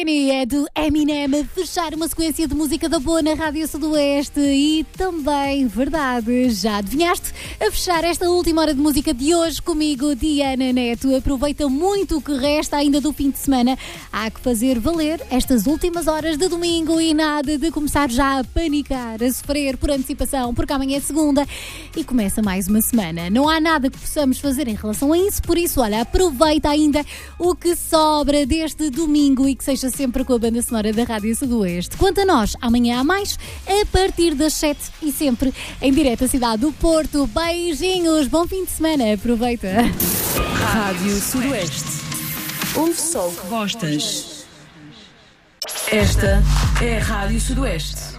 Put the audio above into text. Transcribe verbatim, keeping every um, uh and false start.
É do Eminem a fechar uma sequência de música da boa na Rádio Sudoeste e também, verdade, já adivinhaste, a fechar esta última hora de música de hoje comigo, Diana Neto. Aproveita muito o que resta ainda do fim de semana. Há que fazer valer estas últimas horas de domingo e nada de começar já a panicar, a sofrer por antecipação, porque amanhã é segunda e começa mais uma semana. Não há nada que possamos fazer em relação a isso, por isso, olha, aproveita ainda o que sobra deste domingo e que seja sempre com a banda sonora da Rádio Sudoeste. Quanto a nós, amanhã há mais, a partir das sete e sempre em direto à cidade do Porto. Beijinhos, bom fim de semana, aproveita. Rádio Sudoeste. Ouve só o que gostas. Esta é a Rádio Sudoeste.